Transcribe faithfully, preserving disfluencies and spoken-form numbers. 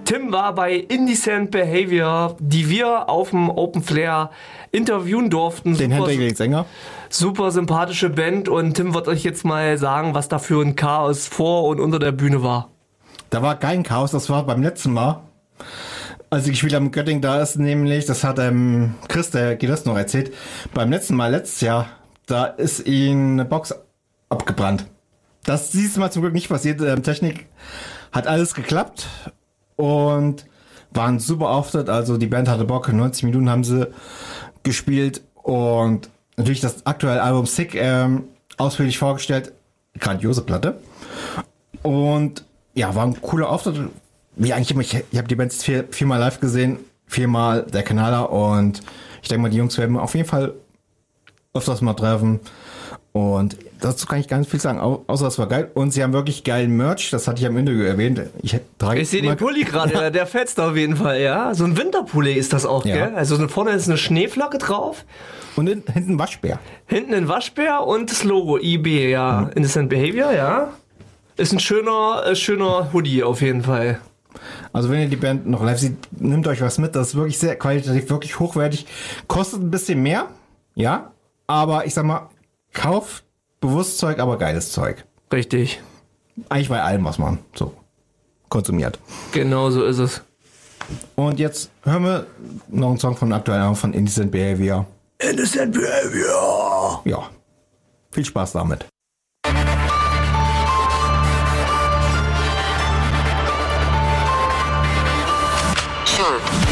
Tim war bei Indecent Behavior, die wir auf dem Open Flair interviewen durften. Den händigen Sänger. Super sympathische Band und Tim wird euch jetzt mal sagen, was da für ein Chaos vor und unter der Bühne war. Da war kein Chaos, das war beim letzten Mal. Als ich gespielt habe in Göttingen, da ist nämlich, das hat ähm, Chris, der geht das noch erzählt, beim letzten Mal, letztes Jahr, da ist ihm eine Box abgebrannt. Das ist dieses Mal zum Glück nicht passiert. Ähm, Technik hat alles geklappt und war ein super Auftritt. Also die Band hatte Bock, neunzig Minuten haben sie gespielt und natürlich das aktuelle Album Sick ähm, ausführlich vorgestellt. Grandiose Platte. Und ja, war ein cooler Auftritt. Wie eigentlich immer, ich, ich habe die Band vier, viermal live gesehen, viermal der Kanaler und ich denke mal, die Jungs werden auf jeden Fall öfters mal treffen. Und dazu kann ich gar nicht viel sagen, au- außer es war geil. Und sie haben wirklich geilen Merch, das hatte ich am Interview erwähnt. Ich, trage Ich sehe den Pulli gerade, der, der fetzt auf jeden Fall, ja. So ein Winterpulli ist das auch, Ja. gell? Also vorne ist eine Schneeflocke drauf, Und in, hinten Waschbär. hinten ein Waschbär und das Logo I B, ja. Mhm. Innocent Behavior, ja. Ist ein schöner, äh, schöner Hoodie auf jeden Fall. Also wenn ihr die Band noch live seht, nehmt euch was mit. Das ist wirklich sehr qualitativ, wirklich hochwertig. Kostet ein bisschen mehr, ja. Aber ich sag mal, kauft bewusst Zeug, aber geiles Zeug. Richtig. Eigentlich bei allem, was man so konsumiert. Genau so ist es. Und jetzt hören wir noch einen Song von aktuellen Album von Indecent Behavior. Innocent Behavior. Ja, viel Spaß damit. Sure.